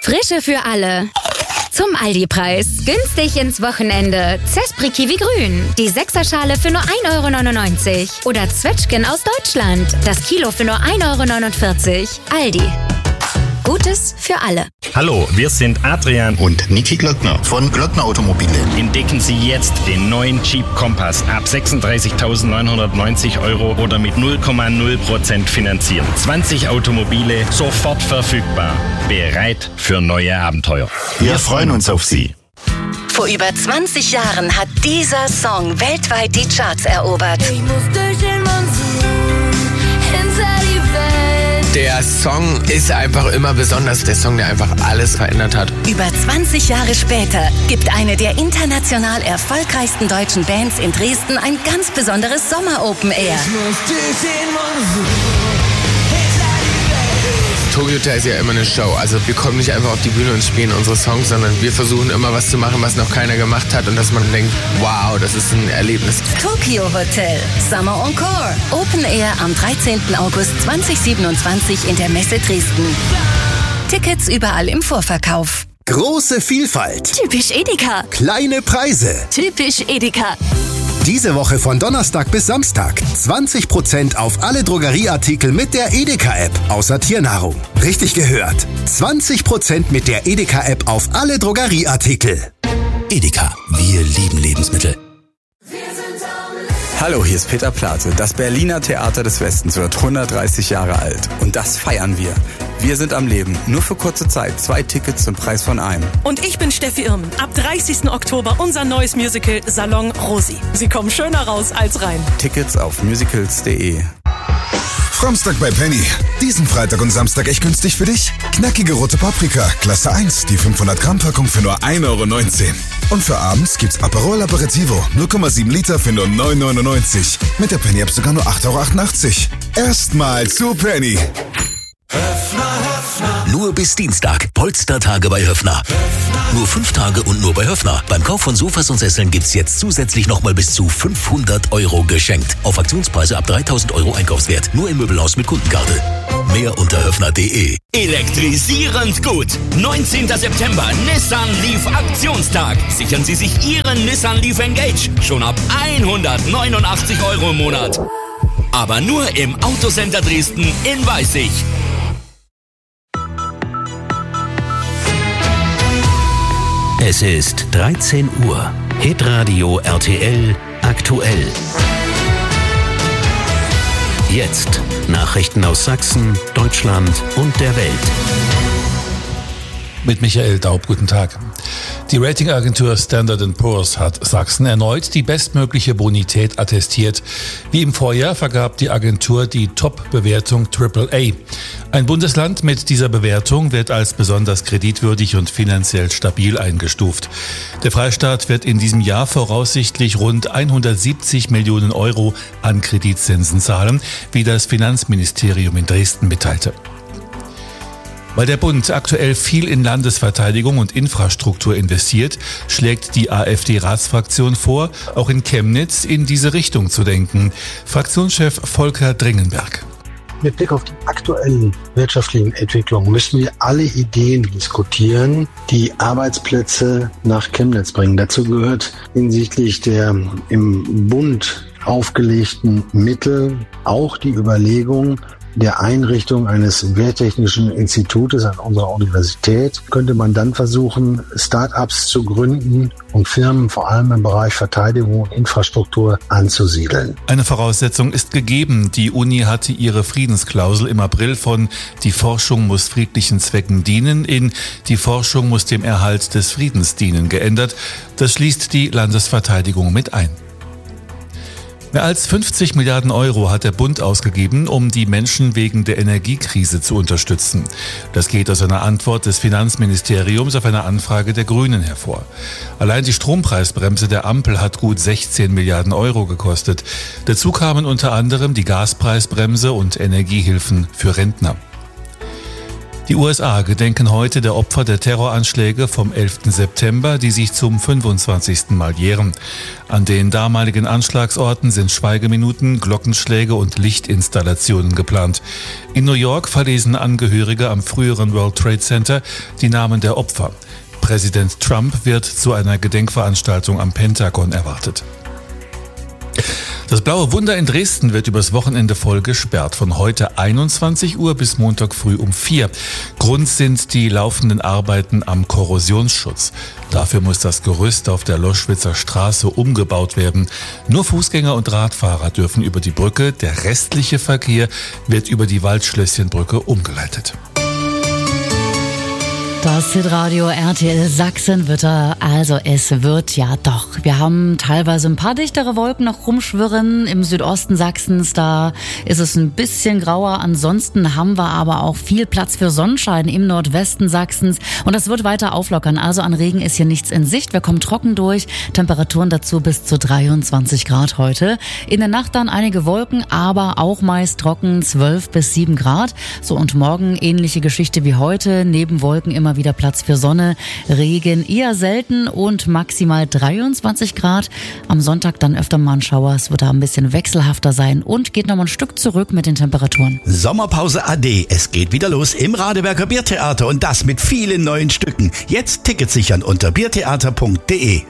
Frische für alle. Zum Aldi-Preis. Günstig ins Wochenende. Zespri Kiwi Grün. Die 6er-Schale für nur 1,99 €. Oder Zwetschgen aus Deutschland. Das Kilo für nur 1,49 €. Aldi. Gutes für alle. Hallo, wir sind Adrian und Niki Glöckner von Glöckner Automobile. Entdecken Sie jetzt den neuen Jeep Compass ab 36.990 € oder mit 0,0% finanzieren. 20 Automobile, sofort verfügbar. Bereit für neue Abenteuer. Wir freuen uns auf Sie. Vor über 20 Jahren hat dieser Song weltweit die Charts erobert. Der Song ist einfach immer besonders. Der Song, der einfach alles verändert hat. Über 20 Jahre später gibt eine der international erfolgreichsten deutschen Bands in Dresden ein ganz besonderes Sommer-Open Air. Tokyo Hotel ist ja immer eine Show. Also wir kommen nicht einfach auf die Bühne und spielen unsere Songs, sondern wir versuchen immer was zu machen, was noch keiner gemacht hat und dass man denkt, wow, das ist ein Erlebnis. Tokyo Hotel, Summer Encore, Open Air am 13. August 2027 in der Messe Dresden. Tickets überall im Vorverkauf. Große Vielfalt. Typisch Edeka. Kleine Preise. Typisch Edeka. Diese Woche von Donnerstag bis Samstag 20% auf alle Drogerieartikel mit der Edeka-App, außer Tiernahrung. Richtig gehört. 20% mit der Edeka-App auf alle Drogerieartikel. Edeka, wir lieben Lebensmittel. Hallo, hier ist Peter Plate. Das Berliner Theater des Westens wird 130 Jahre alt. Und das feiern wir. Wir sind am Leben. Nur für kurze Zeit. 2 Tickets zum Preis von einem. Und ich bin Steffi Irmen. Ab 30. Oktober unser neues Musical Salon Rosi. Sie kommen schöner raus als rein. Tickets auf musicals.de. Fromstag bei Penny. Diesen Freitag und Samstag echt günstig für dich? Knackige rote Paprika, Klasse 1, die 500 Gramm Packung für nur 1,19 €. Und für abends gibt's Aperol Aperitivo, 0,7 Liter für nur 9,99 €. Mit der Penny App sogar nur 8,88 €. Erstmal zu Penny. Nur bis Dienstag. Polstertage bei Höffner. Nur 5 Tage und nur bei Höffner. Beim Kauf von Sofas und Sesseln gibt's jetzt zusätzlich nochmal bis zu 500 € geschenkt. Auf Aktionspreise ab 3.000 € Einkaufswert. Nur im Möbelhaus mit Kundenkarte. Mehr unter höffner.de. Elektrisierend gut. 19. September, Nissan Leaf Aktionstag. Sichern Sie sich Ihren Nissan Leaf Engage schon ab 189 € im Monat. Aber nur im Autocenter Dresden in Weißig. Es ist 13 Uhr. Hitradio RTL aktuell. Jetzt Nachrichten aus Sachsen, Deutschland und der Welt. Mit Michael Daub, guten Tag. Die Ratingagentur Standard & Poor's hat Sachsen erneut die bestmögliche Bonität attestiert. Wie im Vorjahr vergab die Agentur die Top-Bewertung AAA. Ein Bundesland mit dieser Bewertung wird als besonders kreditwürdig und finanziell stabil eingestuft. Der Freistaat wird in diesem Jahr voraussichtlich rund 170 Millionen € an Kreditzinsen zahlen, wie das Finanzministerium in Dresden mitteilte. Weil der Bund aktuell viel in Landesverteidigung und Infrastruktur investiert, schlägt die AfD-Ratsfraktion vor, auch in Chemnitz in diese Richtung zu denken. Fraktionschef Volker Dringenberg. Mit Blick auf die aktuellen wirtschaftlichen Entwicklungen müssen wir alle Ideen diskutieren, die Arbeitsplätze nach Chemnitz bringen. Dazu gehört hinsichtlich der im Bund aufgelegten Mittel auch die Überlegung der Einrichtung eines Wehrtechnischen Institutes an unserer Universität. Könnte man dann versuchen, Start-ups zu gründen und Firmen vor allem im Bereich Verteidigung und Infrastruktur anzusiedeln. Eine Voraussetzung ist gegeben. Die Uni hatte ihre Friedensklausel im April von "Die Forschung muss friedlichen Zwecken dienen" in "Die Forschung muss dem Erhalt des Friedens dienen" geändert. Das schließt die Landesverteidigung mit ein. Mehr als 50 Milliarden € hat der Bund ausgegeben, um die Menschen wegen der Energiekrise zu unterstützen. Das geht aus einer Antwort des Finanzministeriums auf eine Anfrage der Grünen hervor. Allein die Strompreisbremse der Ampel hat gut 16 Milliarden € gekostet. Dazu kamen unter anderem die Gaspreisbremse und Energiehilfen für Rentner. Die USA gedenken heute der Opfer der Terroranschläge vom 11. September, die sich zum 25. Mal jähren. An den damaligen Anschlagsorten sind Schweigeminuten, Glockenschläge und Lichtinstallationen geplant. In New York verlesen Angehörige am früheren World Trade Center die Namen der Opfer. Präsident Trump wird zu einer Gedenkveranstaltung am Pentagon erwartet. Das Blaue Wunder in Dresden wird übers Wochenende voll gesperrt. Von heute 21 Uhr bis Montag früh um 4. Grund sind die laufenden Arbeiten am Korrosionsschutz. Dafür muss das Gerüst auf der Loschwitzer Straße umgebaut werden. Nur Fußgänger und Radfahrer dürfen über die Brücke. Der restliche Verkehr wird über die Waldschlösschenbrücke umgeleitet. Das Hitradio RTL Sachsen-Wetter, also es wird ja doch. Wir haben teilweise ein paar dichtere Wolken noch rumschwirren im Südosten Sachsens, da ist es ein bisschen grauer. Ansonsten haben wir aber auch viel Platz für Sonnenschein im Nordwesten Sachsens und das wird weiter auflockern. Also an Regen ist hier nichts in Sicht. Wir kommen trocken durch, Temperaturen dazu bis zu 23 Grad heute. In der Nacht dann einige Wolken, aber auch meist trocken, 12 bis 7 Grad. So und morgen ähnliche Geschichte wie heute, neben Wolken immer wieder Platz für Sonne, Regen eher selten und maximal 23 Grad. Am Sonntag dann öfter mal ein Schauer, es wird da ein bisschen wechselhafter sein und geht noch mal ein Stück zurück mit den Temperaturen. Sommerpause AD, es geht wieder los im Radeberger Biertheater und das mit vielen neuen Stücken. Jetzt Tickets sichern unter biertheater.de.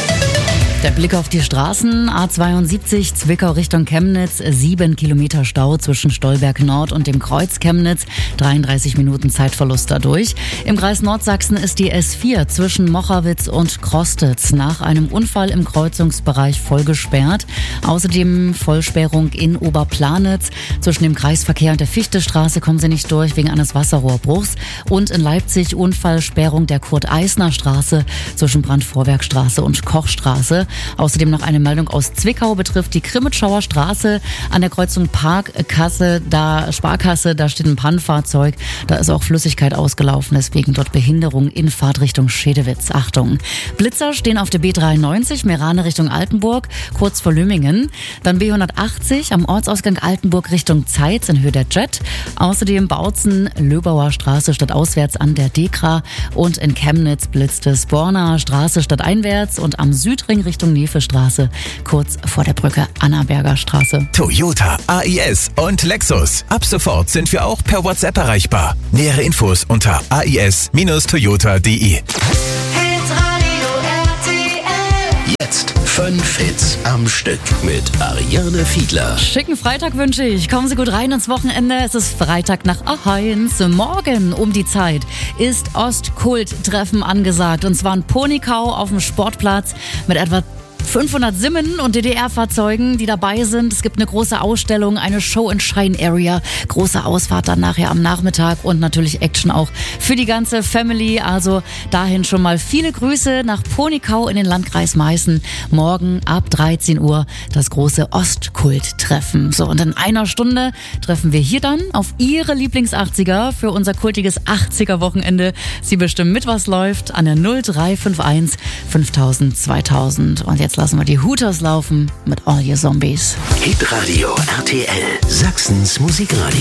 Der Blick auf die Straßen, A72 Zwickau Richtung Chemnitz, 7 Kilometer Stau zwischen Stolberg Nord und dem Kreuz Chemnitz, 33 Minuten Zeitverlust dadurch. Im Kreis Nordsachsen ist die S4 zwischen Mochawitz und Krostitz nach einem Unfall im Kreuzungsbereich voll gesperrt. Außerdem Vollsperrung in Oberplanitz. Zwischen dem Kreisverkehr und der Fichtestraße kommen sie nicht durch wegen eines Wasserrohrbruchs. Und in Leipzig Unfallsperrung der Kurt-Eisner-Straße zwischen Brandvorwerkstraße und Kochstraße. Außerdem noch eine Meldung aus Zwickau betrifft die Krimitschauer Straße an der Kreuzung Sparkasse, da steht ein Pannenfahrzeug, da ist auch Flüssigkeit ausgelaufen, deswegen dort Behinderung in Fahrtrichtung Schedewitz. Achtung! Blitzer stehen auf der B93 Merane Richtung Altenburg, kurz vor Lümmingen, dann B180 am Ortsausgang Altenburg Richtung Zeitz in Höhe der Jet, außerdem Bautzen Löbauer Straße stadtauswärts an der Dekra und in Chemnitz blitzt es Borner Straße stadteinwärts und am Südring Richtung Nevestraße, kurz vor der Brücke Annaberger Straße. Toyota, AIS und Lexus. Ab sofort sind wir auch per WhatsApp erreichbar. Nähere Infos unter ais-toyota.de. Jetzt 5 Hits am Stück mit Ariane Fiedler. Schicken Freitag wünsche ich. Kommen Sie gut rein ins Wochenende. Es ist Freitag nach Heinz. Morgen um die Zeit ist Ostkult-Treffen angesagt. Und zwar in Ponickau auf dem Sportplatz mit etwa 500 Simmen und DDR-Fahrzeugen, die dabei sind. Es gibt eine große Ausstellung, eine Show-and-Shine-Area, große Ausfahrt dann nachher am Nachmittag und natürlich Action auch für die ganze Family. Also dahin schon mal viele Grüße nach Ponickau in den Landkreis Meißen. Morgen ab 13 Uhr das große Ostkult-Treffen. So, und in einer Stunde treffen wir hier dann auf Ihre Lieblings-80er für unser kultiges 80er-Wochenende. Sie bestimmen mit, was läuft an der 0351 5000 2000. Und jetzt lassen wir die Hooters laufen mit All Your Zombies. Hitradio RTL, Sachsens Musikradio.